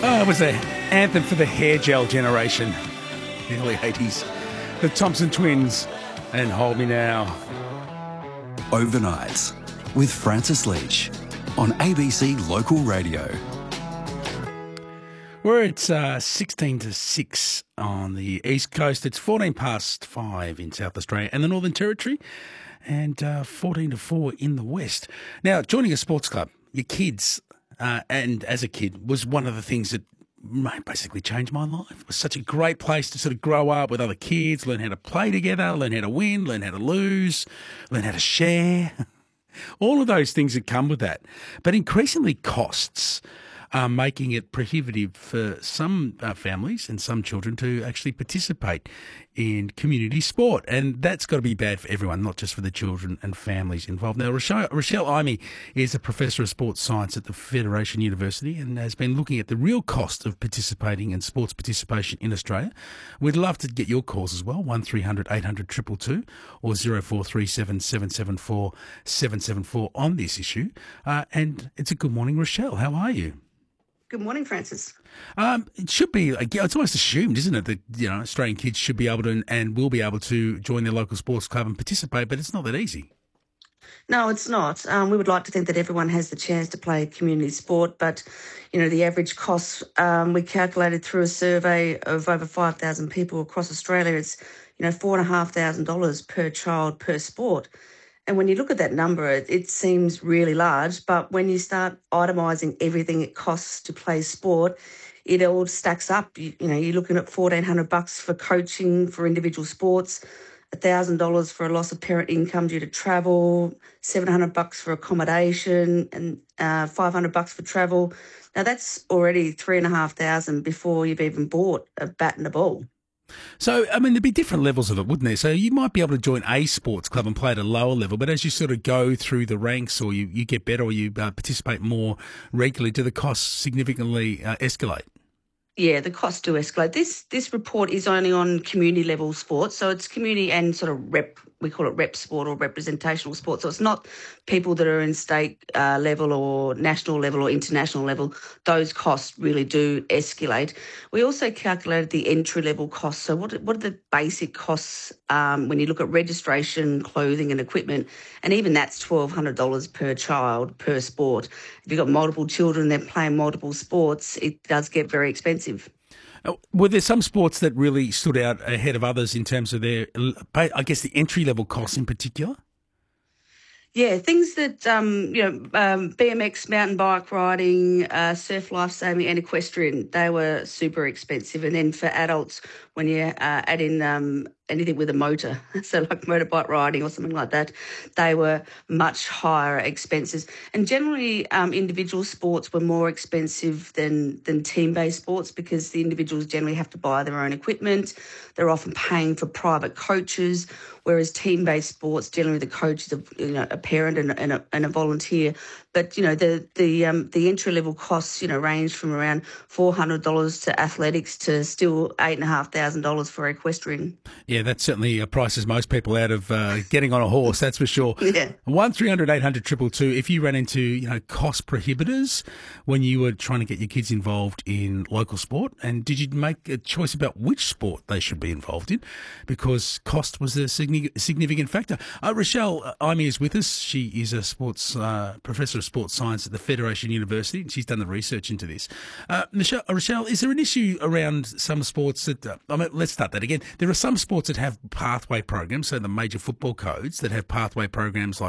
Oh, it was the anthem for the hair gel generation, the early 80s. The Thompson Twins and Hold Me Now. Overnights with Francis Leach on ABC Local Radio. Where it's 16 to 6 on the East Coast. It's 14 past 5 in South Australia and the Northern Territory, and 14 to 4 in the West. Now, joining a sports club, your kids, and as a kid, was one of the things that basically changed my life. It was such a great place to sort of grow up with other kids, learn how to play together, learn how to win, learn how to lose, learn how to share. All of those things that come with that. But increasingly costs are making it prohibitive for some families and some children to actually participate in community sport. And that's got to be bad for everyone, not just for the children and families involved. Now, Rochelle Imey is a professor of sports science at the Federation University and has been looking at the real cost of participating in sports participation in Australia. We'd love to get your calls as well, 1300 800 222 or 0437 774 774 on this issue. And it's a good morning, Rochelle. How are you? Good morning, Francis. It should be, it's almost assumed, isn't it, that, Australian kids should be able to and will be able to join their local sports club and participate, but it's not that easy. No, it's not. We would like to think that everyone has the chance to play community sport, but, the average cost, we calculated through a survey of over 5,000 people across Australia, it's, $4,500 per child per sport. And when you look at that number, it seems really large, but when you start itemising everything it costs to play sport, it all stacks up. You're looking at $1,400 for coaching for individual sports, $1,000 for a loss of parent income due to travel, $700 for accommodation, and $500 for travel. Now that's already $3,500 before you've even bought a bat and a ball. So, there'd be different levels of it, wouldn't there? So you might be able to join a sports club and play at a lower level, but as you sort of go through the ranks or you get better or you participate more regularly, do the costs significantly escalate? Yeah, the costs do escalate. This report is only on community level sports, so it's community and sort of we call it rep sport or representational sport. So it's not people that are in state level or national level or international level. Those costs really do escalate. We also calculated the entry level costs. So what are the basic costs when you look at registration, clothing and equipment? And even that's $1,200 per child per sport. If you've got multiple children, they're playing multiple sports, it does get very expensive. Were there some sports that really stood out ahead of others in terms of their, I guess, the entry-level costs in particular? Yeah, things that, BMX, mountain bike riding, surf lifesaving and equestrian, they were super expensive. And then for adults, when you add in anything with a motor, so like motorbike riding or something like that, they were much higher expenses. And generally, individual sports were more expensive than team-based sports because the individuals generally have to buy their own equipment. They're often paying for private coaches, whereas team-based sports, generally the coach is a parent and a volunteer. But, the entry-level costs, range from around $400 to athletics to still $8,500 for equestrian. Yeah, that certainly prices most people out of getting on a horse, that's for sure. Yeah. 1300 800 222, if you ran into, cost prohibitors when you were trying to get your kids involved in local sport, and did you make a choice about which sport they should be involved in? Because cost was a significant factor. Rochelle Imey is with us. She is a sports professor of sports science at the Federation University, and she's done the research into this. Rochelle, is there an issue around some sports that, let's start that again. There are some sports that have pathway programs, so the major football codes that have pathway programs like